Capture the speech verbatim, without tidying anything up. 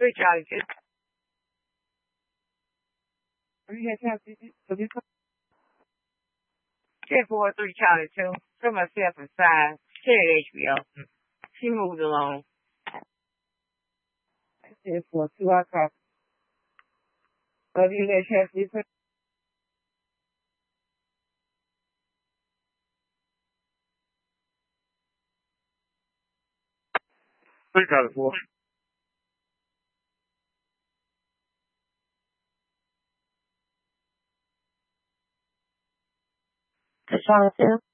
对家里去。我现在自己手机上，这波对家里就这么些不散，这个主要心目中，这波是我靠，我这个确实是。对家里波。上线。